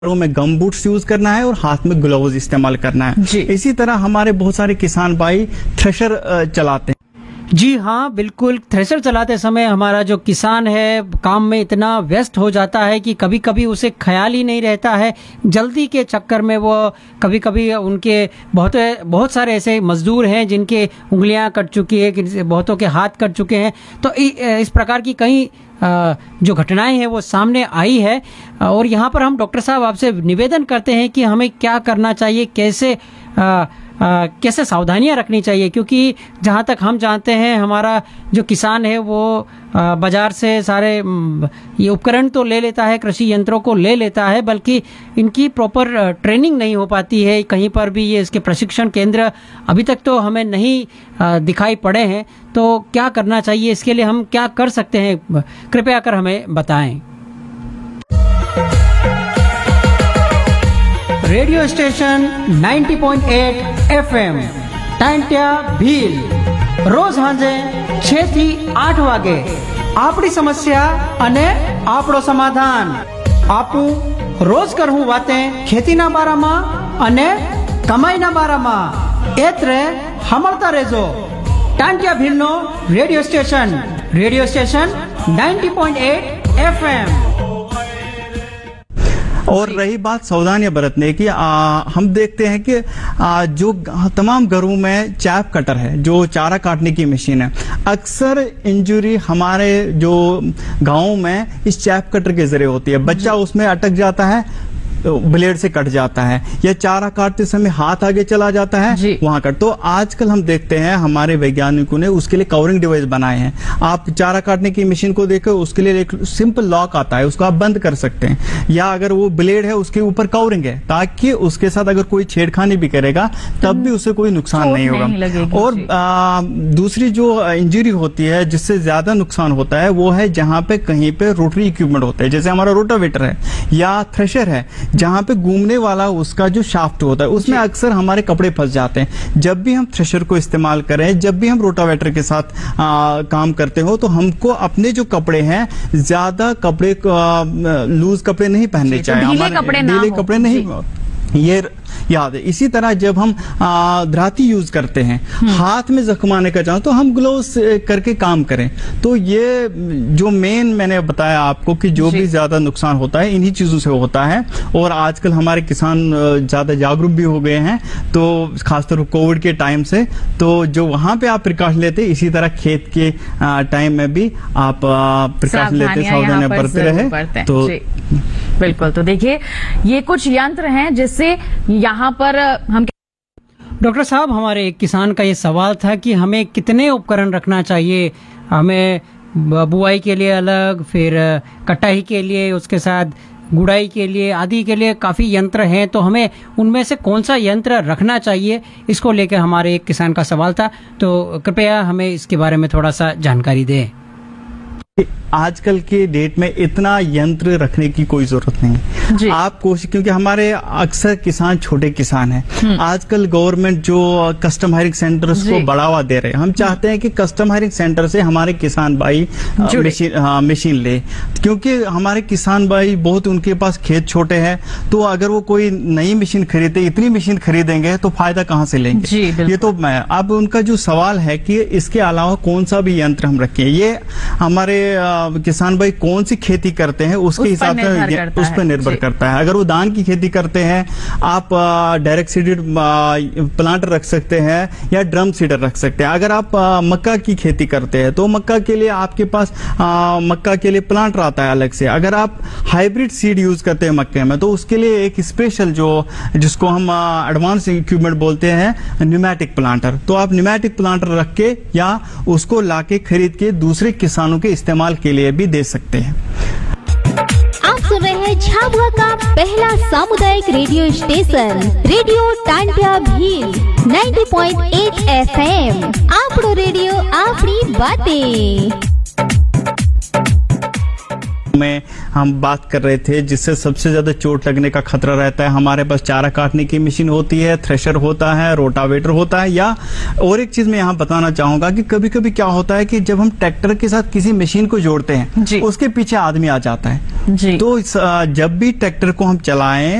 में गम boots use करना है और हाथ में ग्लव्स इस्तेमाल करना है। इसी तरह हमारे बहुत सारे किसान भाई थ्रेशर चलाते हैं। जी हाँ, बिल्कुल। थ्रेशर चलाते समय हमारा जो किसान है काम में इतना व्यस्त हो जाता है कि कभी कभी उसे ख्याल ही नहीं रहता है। जल्दी के चक्कर में वो कभी कभी उनके बहुत सारे ऐसे मजदूर हैं जिनके उंगलियां कट चुकी है, बहुतों के हाथ कट चुके हैं। तो इस प्रकार की कई जो घटनाएं हैं वो सामने आई है। और यहाँ पर हम डॉक्टर साहब आपसे निवेदन करते हैं कि हमें क्या करना चाहिए, कैसे सावधानियां रखनी चाहिए, क्योंकि जहाँ तक हम जानते हैं हमारा जो किसान है वो बाजार से सारे ये उपकरण तो ले लेता है, कृषि यंत्रों को ले लेता है, बल्कि इनकी प्रॉपर ट्रेनिंग नहीं हो पाती है। कहीं पर भी ये इसके प्रशिक्षण केंद्र अभी तक तो हमें नहीं दिखाई पड़े हैं। तो क्या करना चाहिए, इसके लिए हम क्या कर सकते हैं, कृपया कर हमें बताएं। Radio station 90.8 FM Tantya Bhil रोज हांजे 6 થી 8 વાગે આપણી સમસ્યા અને આપણો સમાધાન આપું રોજ કરવું વાતે ખેતીના બારામાં અને કમાઈના બારામાં એત્રે હમળતા રહેજો टांट्या भीलનો રેડિયો સ્ટેશન 90.8 FM। और रही बात सावधानियां बरतने की, हम देखते हैं कि जो तमाम घरों में चैप कटर है, जो चारा काटने की मशीन है, अक्सर इंजरी हमारे जो गांवों में इस चैप कटर के जरिए होती है। बच्चा उसमें अटक जाता है, ब्लेड से कट जाता है, या चारा काटते समय हाथ आगे चला जाता है, वहां कट। तो आजकल हम देखते हैं हमारे वैज्ञानिकों ने उसके लिए कवरिंग डिवाइस बनाए हैं। आप चारा काटने की मशीन को देखो, उसके लिए एक सिंपल लॉक आता है, उसको आप बंद कर सकते हैं, या अगर वो ब्लेड है उसके ऊपर कवरिंग है, ताकि उसके साथ अगर कोई छेड़खानी भी करेगा तब भी उसे कोई नुकसान नहीं होगा। और दूसरी जो इंजरी होती है जिससे ज्यादा नुकसान होता है वो है जहां पे कहीं पे रोटरी इक्विपमेंट होता है, जैसे हमारा रोटावेटर है या थ्रेशर है, जहां पे घूमने वाला उसका जो शाफ्ट होता है उसमें अक्सर हमारे कपड़े फंस जाते हैं। जब भी हम थ्रेशर को इस्तेमाल करें, जब भी हम रोटावेटर के साथ काम करते हो, तो हमको अपने जो कपड़े हैं ज्यादा कपड़े लूज कपड़े नहीं पहनने चाहिए, हमारे ढीले कपड़े नहीं, ये याद है। इसी तरह जब हम दराती यूज करते हैं, हाथ में जख्म आने का चाहो तो हम ग्लोव्स करके काम करें। तो ये जो मेन मैंने बताया आपको कि जो भी ज्यादा नुकसान होता है इन्हीं चीजों से होता है। और आजकल हमारे किसान ज्यादा जागरूक भी हो गए हैं, तो खासतौर पर कोविड के टाइम से, तो जो वहां पे आप प्रिकॉशन लेते, इसी तरह खेत के टाइम में भी आप प्रिकॉशन लेते, सावधानियां बरतते रहे। तो बिल्कुल। तो देखिए ये कुछ यंत्र हैं जिससे यहाँ पर हम। डॉक्टर साहब, हमारे एक किसान का ये सवाल था कि हमें कितने उपकरण रखना चाहिए, हमें बुआई के लिए अलग, फिर कटाई के लिए, उसके साथ गुड़ाई के लिए, आदि के लिए काफी यंत्र हैं, तो हमें उनमें से कौन सा यंत्र रखना चाहिए, इसको लेकर हमारे एक किसान का सवाल था। तो कृपया हमें इसके बारे में थोड़ा सा जानकारी दें। आजकल के डेट में इतना यंत्र रखने की कोई जरूरत नहीं। आप कोशिश, क्योंकि हमारे अक्सर किसान छोटे किसान हैं। आजकल गवर्नमेंट जो कस्टम हायरिंग सेंटर्स को बढ़ावा दे रहे हैं, हम चाहते हैं कि कस्टम हायरिंग सेंटर से हमारे किसान भाई मशीन ले, क्योंकि हमारे किसान भाई बहुत, उनके पास खेत छोटे हैं, तो अगर वो कोई नई मशीन खरीदे, इतनी मशीन खरीदेंगे तो फायदा कहाँ से लेंगे। ये तो अब उनका जो सवाल है कि इसके अलावा कौन सा भी यंत्र हम रखें, ये हमारे किसान भाई कौन सी खेती करते हैं उसके हिसाब से उस पर निर्भर करता है। अगर वो धान की खेती करते हैं, आप डायरेक्ट सीडेड प्लांटर रख सकते हैं या ड्रम सीडर रख सकते हैं। अगर आप मक्का की खेती करते हैं तो मक्का के लिए आपके पास मक्का के लिए प्लांटर आता है अलग से। अगर आप हाइब्रिड सीड यूज करते हैं मक्के में, तो उसके लिए एक स्पेशल जिसको हम एडवांस इक्विपमेंट बोलते हैं, न्यूमेटिक प्लांटर। तो आप न्यूमेटिक प्लांटर रख के या उसको लाके खरीद के दूसरे किसानों के इस्तेमाल के लिए भी दे सकते हैं। आप सुन रहे हैं झाबुआ का पहला सामुदायिक radio station radio Tantya Bhil 90.8 FM। आपड़ो radio, आपड़ी बातें। में हम बात कर रहे थे जिससे सबसे ज्यादा चोट लगने का खतरा रहता है। हमारे पास चारा काटने की मशीन होती है, थ्रेशर होता है, रोटावेटर होता है, या और एक चीज मैं यहाँ बताना चाहूंगा कि कभी कभी क्या होता है कि जब हम ट्रैक्टर के साथ किसी मशीन को जोड़ते हैं जी। उसके पीछे आदमी आ जाता है जी। तो जब भी ट्रैक्टर को हम चलाएं